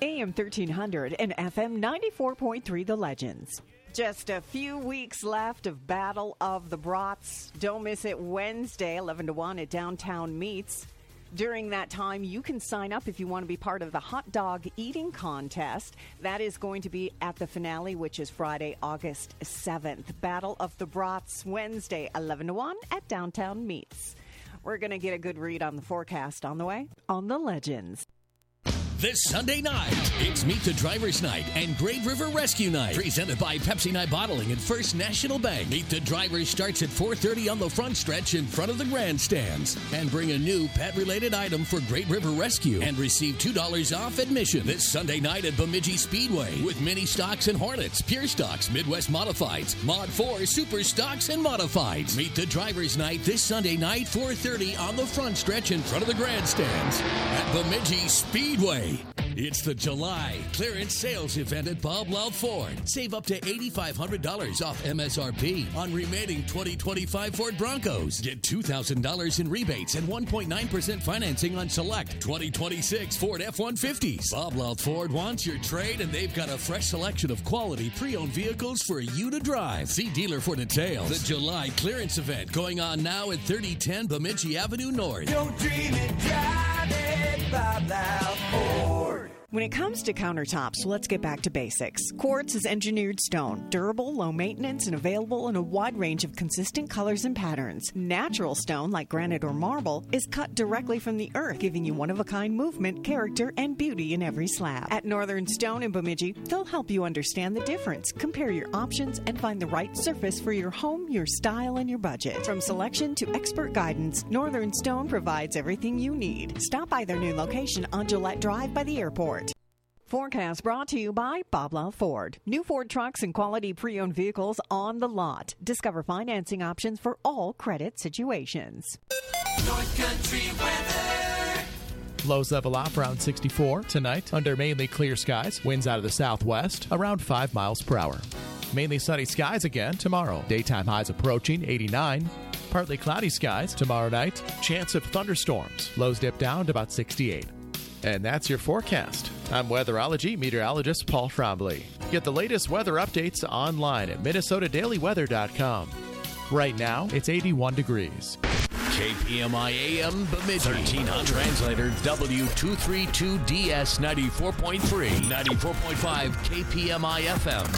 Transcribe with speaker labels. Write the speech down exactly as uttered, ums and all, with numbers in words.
Speaker 1: A M thirteen hundred and F M ninety-four point three The Legends. Just a few weeks left of Battle of the Brats. Don't miss it Wednesday, eleven to one at Downtown Meats. During that time, you can sign up if you want to be part of the hot dog eating contest. That is going to be at the finale, which is Friday, August seventh. Battle of the Brats, Wednesday, eleven to one at Downtown Meats. We're going to get a good read on the forecast on the way on The Legends.
Speaker 2: This Sunday night, it's Meet the Drivers Night and Great River Rescue Night, presented by Pepsi Night Bottling and First National Bank. Meet the Drivers starts at four thirty on the front stretch in front of the grandstands. And bring a new pet-related item for Great River Rescue and receive two dollars off admission this Sunday night at Bemidji Speedway with Mini Stocks and Hornets, Pure Stocks, Midwest Modifieds, Mod four, Super Stocks, and Modifieds. Meet the Drivers Night this Sunday night, four thirty on the front stretch in front of the grandstands at Bemidji Speedway. It's the July clearance sales event at Bob Louth Ford. Save up to eight thousand five hundred dollars off M S R P on remaining twenty twenty-five Ford Broncos. Get two thousand dollars in rebates and one point nine percent financing on select twenty twenty-six Ford F one fifties. Bob Louth Ford wants your trade, and they've got a fresh selection of quality pre-owned vehicles for you to drive. See dealer for details. The July clearance event going on now at thirty ten Bemidji Avenue North.
Speaker 3: Don't dream it, drive it, Bob Louth Ford.
Speaker 1: When it comes to countertops, let's get back to basics. Quartz is engineered stone, durable, low maintenance, and available in a wide range of consistent colors and patterns. Natural stone, like granite or marble, is cut directly from the earth, giving you one-of-a-kind movement, character, and beauty in every slab. At Northern Stone in Bemidji, they'll help you understand the difference, compare your options, and find the right surface for your home, your style, and your budget. From selection to expert guidance, Northern Stone provides everything you need. Stop by their new location on Gillette Drive by the airport. Forecast brought to you by Bob Louth Ford. New Ford trucks and quality pre-owned vehicles on the lot. Discover financing options for all credit situations.
Speaker 3: North Country weather.
Speaker 4: Lows level off around sixty-four tonight under mainly clear skies. Winds out of the southwest around five miles per hour. Mainly sunny skies again tomorrow. Daytime highs approaching eighty-nine. Partly cloudy skies tomorrow night. Chance of thunderstorms. Lows dip down to about sixty-eight. And that's your forecast. I'm weatherology meteorologist Paul Trombley. Get the latest weather updates online at Minnesota Daily Weather dot com. Right now, it's eighty-one degrees.
Speaker 2: K P M I A M Bemidji. thirteen hundred. Translator W two thirty-two D S ninety-four point three. ninety-four point five K P M I F M.